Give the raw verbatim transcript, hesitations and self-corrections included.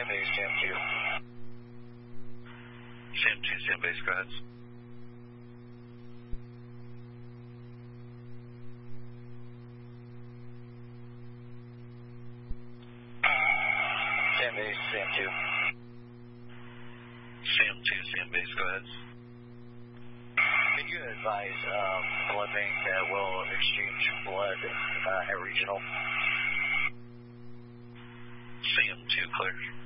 Sam Base, Sam two. Sam two, Sam Base, go ahead. Sam Base, Sam two. Sam two, Sam Base, go ahead. Can you advise um, blood bank that will exchange blood uh, at regional? Sam two, clear.